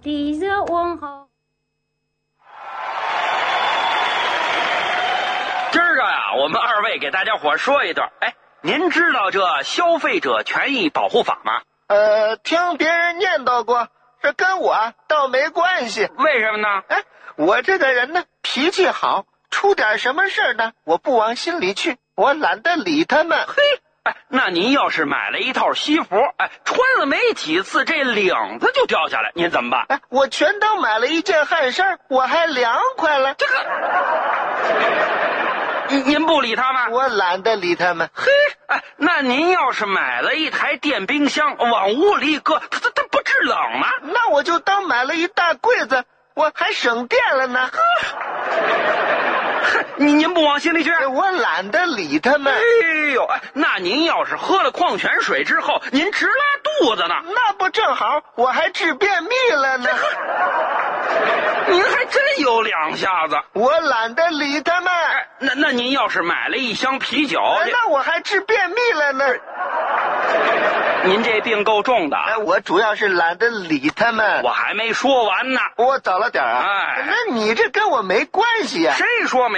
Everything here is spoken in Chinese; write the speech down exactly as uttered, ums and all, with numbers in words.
低着问候。 今儿个呀，我们二位给大家伙说一段。哎，您知道这消费者权益保护法吗？ 呃，听别人念叨过，这跟我倒没关系。 为什么呢？ 哎，我这个人呢，脾气好，出点什么事儿呢，我不往心里去，我懒得理他们。 嘿，哎，那您要是买了一套西服，哎，穿了没几次，这领子就掉下来，您怎么办？ 哎，我全当买了一件汗衫，我还凉快了。 这个，您您不理他们？ 我懒得理他们。 嘿，哎，那您要是买了一台电冰箱，往屋里一搁，它它它不制冷吗？ 那我就当买了一大柜子，我还省电了呢。 您您不往心里去？ 我懒得理他们。 哎呦，哎，那您要是喝了矿泉水之后，您直拉肚子呢？ 那不正好，我还治便秘了呢。 您还真有两下子。 我懒得理他们。 哎，那那您要是买了一箱啤酒， 哎，那我还治便秘了呢。 您这病够重的。 哎，我主要是懒得理他们。 我还没说完呢。 我早了点啊。 哎， 那你这跟我没关系啊。 谁说没